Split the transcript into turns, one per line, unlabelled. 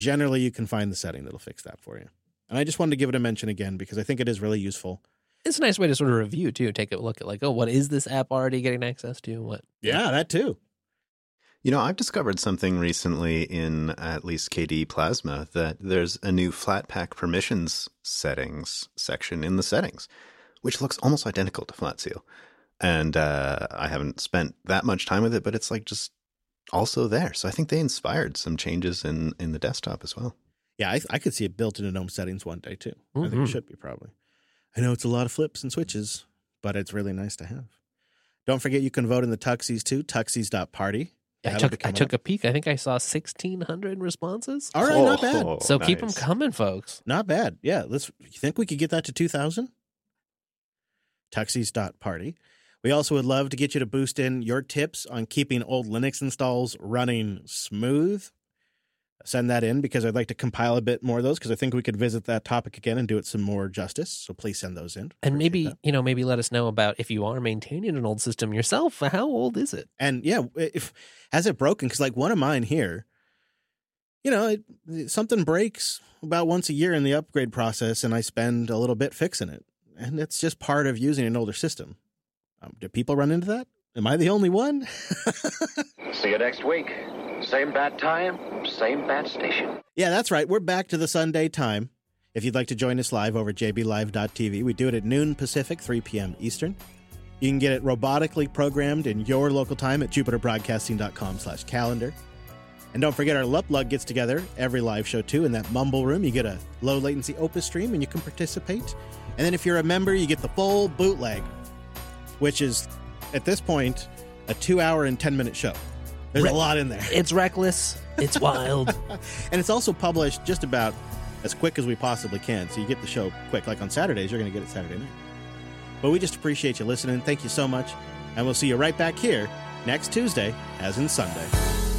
Generally, you can find the setting that'll fix that for you. And I just wanted to give it a mention again because I think it is really useful.
It's a nice way to sort of review, too. Take a look at like, what is this app already getting access to? What?
Yeah, that too.
I've discovered something recently in at least KDE Plasma that there's a new Flatpak permissions settings section in the settings, which looks almost identical to FlatSeal. And I haven't spent that much time with it, but it's like just also there. So I think they inspired some changes in the desktop as well.
Yeah, I could see it built into GNOME settings one day too. I think it should be probably. I know it's a lot of flips and switches, but it's really nice to have. Don't forget you can vote in the Tuxies too, tuxies.party.
I took a peek. I think I saw 1,600 responses.
All right, not bad.
So
nice.
keep them coming, folks.
Not bad. Yeah, you think we could get that to 2,000? Tuxies.party. We also would love to get you to boost in your tips on keeping old Linux installs running smooth. Send that in because I'd like to compile a bit more of those because I think we could visit that topic again and do it some more justice. So please send those in.
And
Appreciate
maybe,
that.
maybe let us know about if you are maintaining an old system yourself, how old is it?
And yeah, has it broken? Because like one of mine here, something breaks about once a year in the upgrade process and I spend a little bit fixing it. And it's just part of using an older system. Do people run into that? Am I the only one?
See you next week. Same bad time, same bad station.
Yeah, that's right. We're back to the Sunday time. If you'd like to join us live over jblive.tv, we do it at noon Pacific, 3 p.m. Eastern. You can get it robotically programmed in your local time at jupiterbroadcasting.com/calendar. And don't forget our Luplug gets together every live show too in that Mumble Room. You get a low latency Opus stream and you can participate. And then if you're a member, you get the full bootleg, which is at this point a 2-hour and 10-minute show. There's a lot in there.
It's reckless. It's wild.
And it's also published just about as quick as we possibly can. So you get the show quick. Like on Saturdays, you're going to get it Saturday night. But we just appreciate you listening. Thank you so much. And we'll see you right back here next Tuesday, as in Sunday.